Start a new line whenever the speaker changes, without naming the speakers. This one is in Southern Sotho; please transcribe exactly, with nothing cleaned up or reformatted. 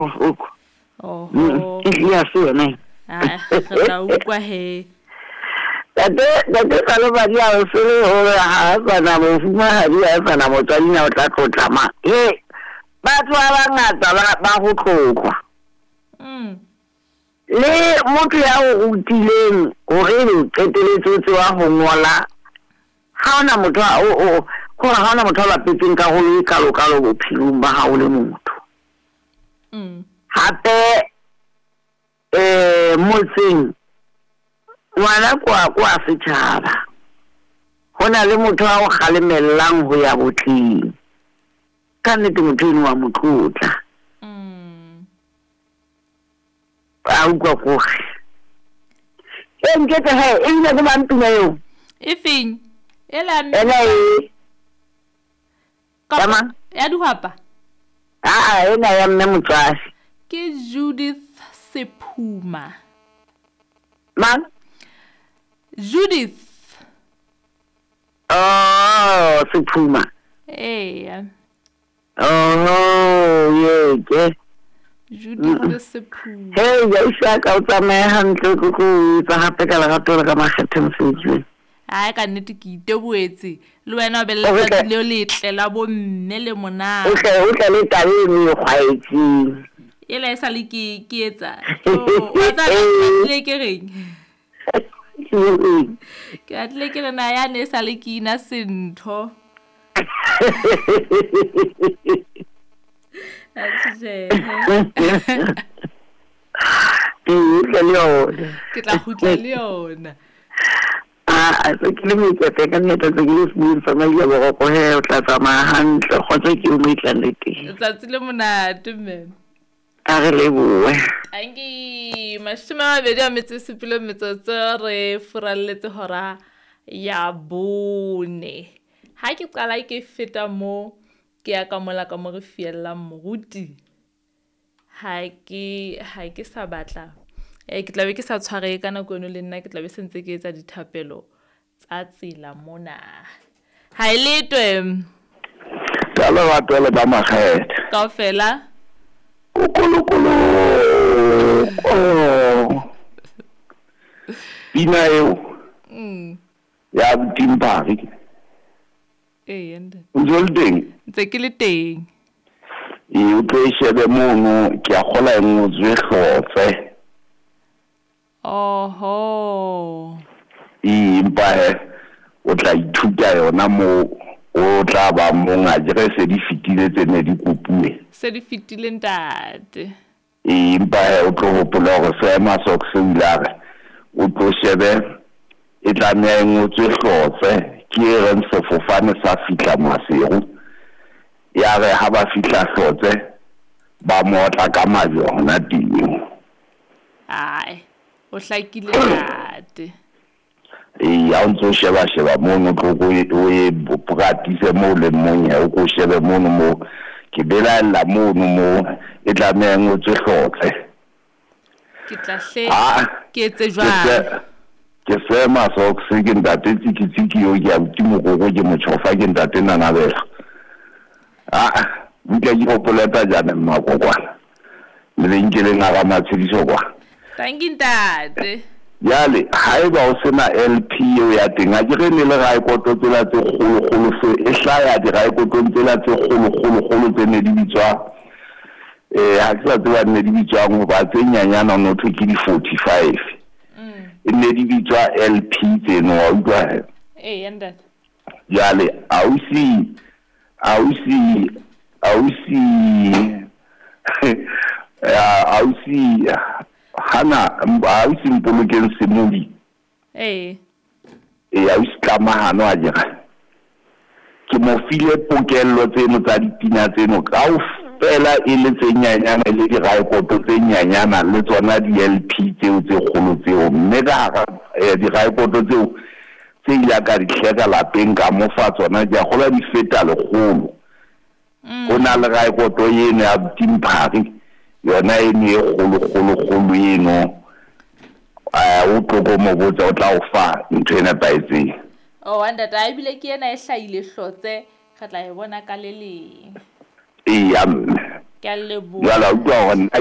bohloko.
Oh.
Ke ya sona.
Ah, ga utlwa he.
Tate tate ka lo ba dia o se ho ha bana mo fuma ha dia bana mo tsali na o tla tlotla ma. Eh, batho ba bangata ba ba go tlokwa.
Mm.
Le motho ya o utileng hore o qeteletse wa ho ngola. Ha ona motho o o ko ha ona motho la petseng ka go le kalo kalo bophelong ba ha o le motho.
Mm.
Hape eh motseng wala kwa kwa setjhaba hona le motho a o kgalemellang ho ya botleng ka nnete motho eno wa motlotla.
Mm.
A utlwa go e nkete he e ina ke mantuna yo
Efeng ela
ena e
kama ya duhapa
a a ena ya mme motswasi
ke Judith Sephuma.
Man
Judith.
Oh, Sephuma.
Eh.
Oh, yeah, yeah.
Judith Sephuma.
Hey, ya isa ka o tsamaya hantle go go tsa hape ka lerato la ka makgethe mosebetsing.
Ai ka nnete ke itebuetse le wena o belela le le tlela bo mme le mona.
O tle o tle le tabe le kgwaetsing.
Ele sa le ke ke etsa. Oh, wa tsa le ke reng. Ke atle ke re na ya ne sa le ke ina sentho. Atse.
Ke le yona.
Ke tla khutla le yona.
Ah, so ke le metse ka nne tsa ke le smi sa ma ya go go he o tla tsamaya hantle kgotsa ke o metlanete.
Tsatsi le monate mme.
A re le bue.
Angi mashima mabedi a metse sepile metsotso re furalletse hora ya bone. Ha ke qala ke feta mo ke ya ka mola ka mo re fiela moruti. Ha ke ha ke sa batla. Eh ke tlabe ke sa tshware ka nako eno le nna ke tlabe sentse ke etsa dithapelo tsa tsela mona. Ha ile twe.
Tala batho le ba makgethe.
Kaofela.
Kulukulu. Oh. Ina eo.
Mm.
Ya Timpari.
Eh yende.
Nzoldeng.
Ntse ke le teng.
E o tlo shebe mono ke a gola eng o tswe hlotse.
Oho.
Impa o tla ithuta yona mo o tla ba monga jere se di fitile tsene di kopue.
Se di fitile ntate.
Impa o tlo hopola go sema soksengilare. O tlo shebe e tla neng o tswe hlotse ke re sefofane sa fitla Maseru. Ya re ha ba fitla hlotse ba motla ka majona ding.
Ai, o hlakile ntate.
E ya ntse sheba sheba mono go go e practice mo le monya o go shebe mono mo ke bela la mono mo e tla neng o tswe hlotse.
Ke tla hle ke etse jwang.
Ke sema so ke ke ntate tsiki tsiki yo ya utimo go go ke motshofa ke ntate nana bela. Ah, nke di opoleta jana makokwana. Le ngile nga matshidiso kwa.
Thank you ntate.
Yale haeba o sena L P o ya teng a dire ne le ga ikoto tsela tse kgolo kgolo se e hlaya di ga ikoto tsela tse kgolo kgolo kgolo tse ne di bitswa eh ha ke sa tsela ne di bitswa go ba tse nyanyana no to ke di forty-five. Mm. E ne di bitswa L P tseno wa utlwa.
Eh yanda.
Yale ausi ausi ausi ya ausi hana ausi mpolokeng semodi.
Eh
e ya islama hano a jega ke mo file pokello tseno tsa dipina tseno ka o fela e le tsenyanyana le di raikoto tse nyanyana le tsona di L P tseo tse kgolo tseo mme ka ga di raikoto tseo tse ile ka di tlheka lapeng ka mo fa tsona ja gola di feta le kgolo. Ona le raikoto yene ya Timpari yona e ne kgolo kgolo kgolo eno a o tlo mo botsa o tla o fa ntwena baitseng.
Oh wanda ta ibile ke ena e hlaile hlotse ga tla e bona ka le leng.
E ya
ke a leboha
jwale a utlwa hore nna